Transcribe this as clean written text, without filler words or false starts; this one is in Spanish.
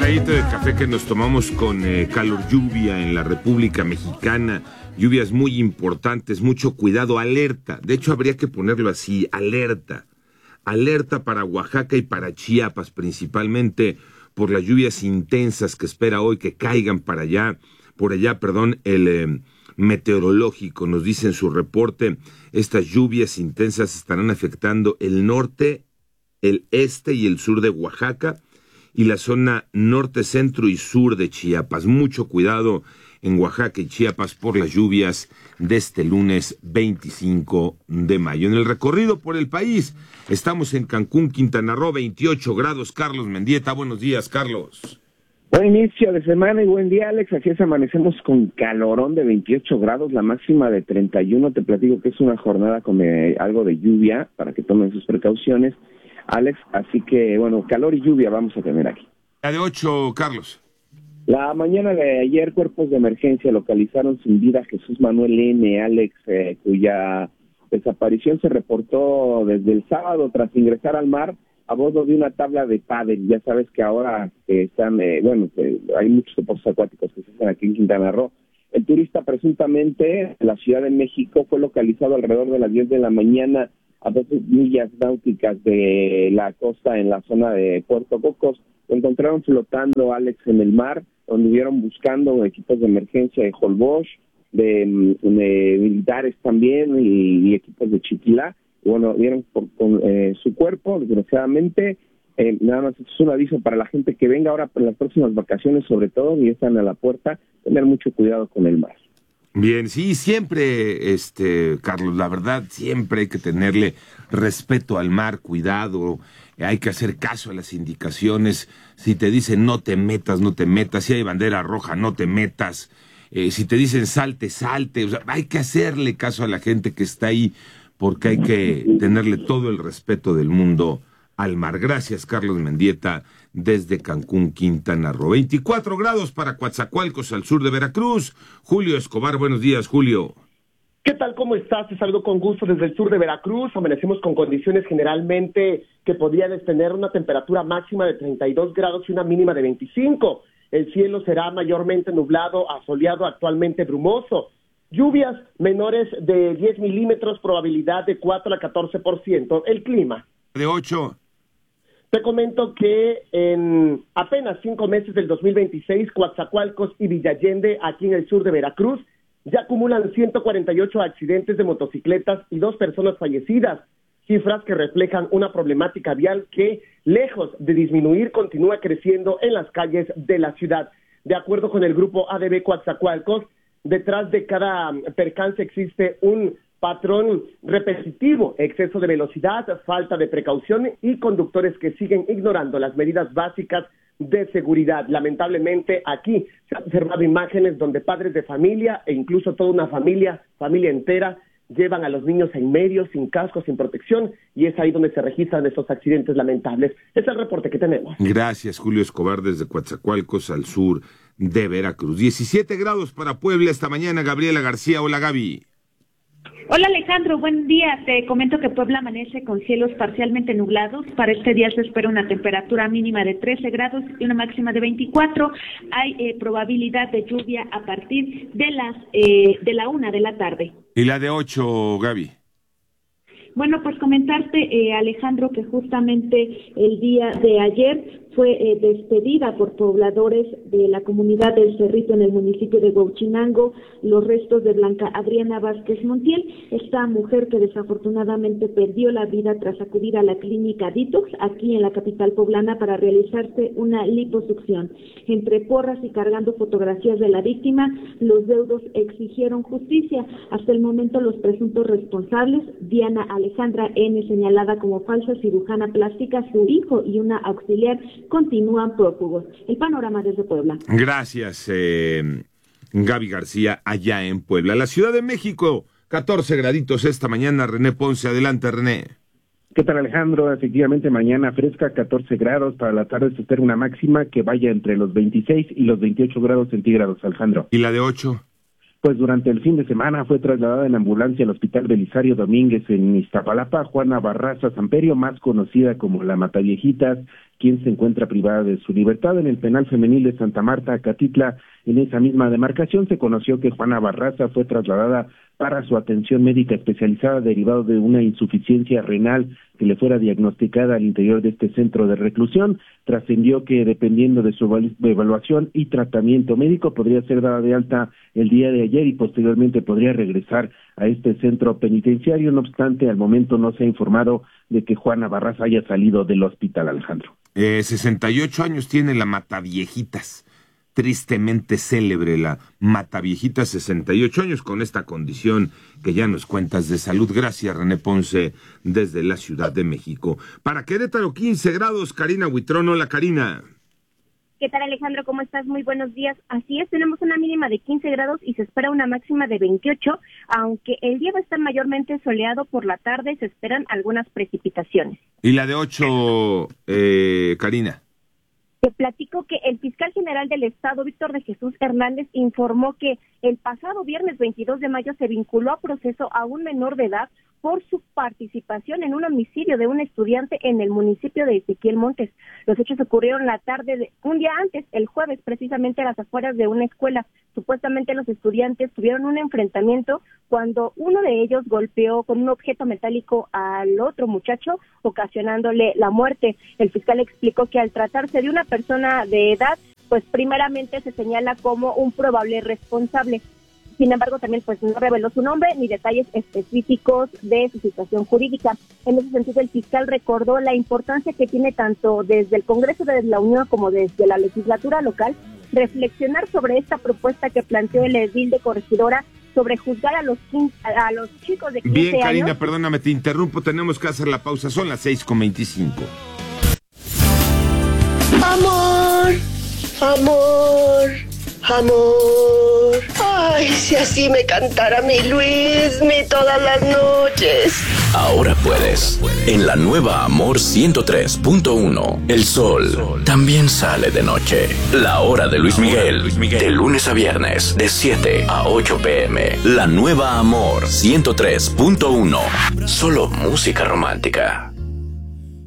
tacita de café que nos tomamos con calor, lluvia en la República Mexicana, lluvias muy importantes, mucho cuidado, alerta. De hecho, habría que ponerlo así, alerta. Alerta para Oaxaca y para Chiapas, principalmente por las lluvias intensas que espera hoy que caigan por allá, el meteorológico nos dice en su reporte, estas lluvias intensas estarán afectando el norte, el este y el sur de Oaxaca y la zona norte, centro y sur de Chiapas. Mucho cuidado en Oaxaca y Chiapas por las lluvias de este lunes 25 de mayo. En el recorrido por el país, estamos en Cancún, Quintana Roo, 28 grados. Carlos Mendieta, buenos días, Carlos. Buen inicio de semana y buen día, Alex. Así es, amanecemos con calorón de 28 grados, la máxima de 31. Te platico que es una jornada con algo de lluvia, para que tomen sus precauciones, Alex. Así que, bueno, calor y lluvia vamos a tener aquí. La de 8, Carlos. La mañana de ayer, cuerpos de emergencia localizaron sin vida a Jesús Manuel N., Alex, cuya desaparición se reportó desde el sábado tras ingresar al mar a bordo de una tabla de pádel. Ya sabes que ahora están, hay muchos deportes acuáticos que se hacen aquí en Quintana Roo. El turista presuntamente en la Ciudad de México fue localizado alrededor de las 10 de la mañana a 12 millas náuticas de la costa en la zona de Puerto Cocos. Lo encontraron flotando, Alex, en el mar, donde estuvieron buscando equipos de emergencia de Holbox, de militares también y equipos de Chiquilá. Y bueno, vieron con su cuerpo, desgraciadamente. Nada más es un aviso para la gente que venga ahora en las próximas vacaciones, sobre todo, y están a la puerta, tener mucho cuidado con el mar. Bien, sí, siempre, Carlos, la verdad, siempre hay que tenerle respeto al mar, cuidado, hay que hacer caso a las indicaciones. Si te dicen no te metas, no te metas, si hay bandera roja, no te metas, si te dicen salte, salte, o sea, hay que hacerle caso a la gente que está ahí, porque hay que tenerle todo el respeto del mundo al mar. Gracias, Carlos Mendieta, desde Cancún, Quintana Roo. 24 grados para Coatzacoalcos, al sur de Veracruz. Julio Escobar, buenos días, Julio. ¿Qué tal? ¿Cómo estás? Te saludo con gusto desde el sur de Veracruz. Amanecemos con condiciones generalmente que podrían tener una temperatura máxima de 32 grados y una mínima de 25. El cielo será mayormente nublado, asoleado, actualmente brumoso. Lluvias menores de 10 milímetros, probabilidad de 4 a 14%. El clima. De 8. Te comento que en apenas 5 meses del 2026, Coatzacoalcos y Villallende, aquí en el sur de Veracruz, ya acumulan 148 accidentes de motocicletas y 2 personas fallecidas, cifras que reflejan una problemática vial que, lejos de disminuir, continúa creciendo en las calles de la ciudad. De acuerdo con el grupo ADB Coatzacoalcos, detrás de cada percance existe un patrón repetitivo: exceso de velocidad, falta de precaución y conductores que siguen ignorando las medidas básicas de seguridad. Lamentablemente aquí se han observado imágenes donde padres de familia e incluso toda una familia entera, llevan a los niños en medio, sin casco, sin protección, y es ahí donde se registran estos accidentes lamentables. Es el reporte que tenemos. Gracias, Julio Escobar, desde Coatzacoalcos, al sur de Veracruz. 17 grados para Puebla esta mañana. Gabriela García, hola, Gaby. Hola Alejandro, buen día. Te comento que Puebla amanece con cielos parcialmente nublados. Para este día se espera una temperatura mínima de 13 grados y una máxima de 24. Hay probabilidad de lluvia a partir de la 1 de la tarde. ¿Y la de 8, Gaby? Bueno, pues comentarte, Alejandro, que justamente el día de ayer fue despedida por pobladores de la comunidad del Cerrito en el municipio de Huauchinango los restos de Blanca Adriana Vázquez Montiel, esta mujer que desafortunadamente perdió la vida tras acudir a la clínica Detox aquí en la capital poblana para realizarse una liposucción. Entre porras y cargando fotografías de la víctima, los deudos exigieron justicia. Hasta el momento los presuntos responsables, Diana Alejandra N., señalada como falsa cirujana plástica, su hijo y una auxiliar, continúan prófugos. El panorama desde Puebla. Gracias, Gaby García, allá en Puebla. La Ciudad de México, 14 graditos esta mañana. René Ponce, adelante, René. ¿Qué tal, Alejandro? Efectivamente, mañana fresca, 14 grados. Para la tarde se espera una máxima que vaya entre los 26 y los 28 grados centígrados, Alejandro. ¿Y la de 8? Pues durante el fin de semana fue trasladada en ambulancia al Hospital Belisario Domínguez en Iztapalapa Juana Barraza Samperio, más conocida como la Mataviejitas, quien se encuentra privada de su libertad. En el penal femenil de Santa Marta, Acatitla, en esa misma demarcación, se conoció que Juana Barraza fue trasladada para su atención médica especializada derivado de una insuficiencia renal que le fuera diagnosticada al interior de este centro de reclusión. Trascendió que dependiendo de su evaluación y tratamiento médico podría ser dada de alta el día de ayer y posteriormente podría regresar a este centro penitenciario. No obstante, al momento no se ha informado de que Juana Barraza haya salido del hospital, Alejandro. 68 años tiene la Mataviejitas. Tristemente célebre la Mataviejitas, 68 años, con esta condición que ya nos cuentas de salud. Gracias, René Ponce, desde la Ciudad de México. Para Querétaro, 15 grados, Karina Huitrón. Hola, Karina. ¿Qué tal, Alejandro? ¿Cómo estás? Muy buenos días. Así es, tenemos una mínima de 15 grados y se espera una máxima de 28, aunque el día va a estar mayormente soleado. Por la tarde se esperan algunas precipitaciones. ¿Y la de 8, Karina? Te platico que el fiscal general del Estado, Víctor de Jesús Hernández, informó que el pasado viernes 22 de mayo se vinculó a proceso a un menor de edad por su participación en un homicidio de un estudiante en el municipio de Ezequiel Montes. Los hechos ocurrieron la tarde de un día antes, el jueves, precisamente a las afueras de una escuela. Supuestamente los estudiantes tuvieron un enfrentamiento cuando uno de ellos golpeó con un objeto metálico al otro muchacho, ocasionándole la muerte. El fiscal explicó que al tratarse de una persona de edad, pues primeramente se señala como un probable responsable. Sin embargo, también pues no reveló su nombre ni detalles específicos de su situación jurídica. En ese sentido, el fiscal recordó la importancia que tiene tanto desde el Congreso de la Unión como desde la legislatura local reflexionar sobre esta propuesta que planteó el edil de Corregidora sobre juzgar a los chicos de 15 años. Bien, Karina, perdóname, te interrumpo, tenemos que hacer la pausa, son las 6:25. Amor, amor, amor. Ay, si así me cantara mi Luismi todas las noches. Ahora puedes. En la nueva Amor 103.1, el sol también sale de noche. La hora de Luis Miguel, de lunes a viernes, de 7 a 8 p.m. La nueva Amor 103.1, solo música romántica.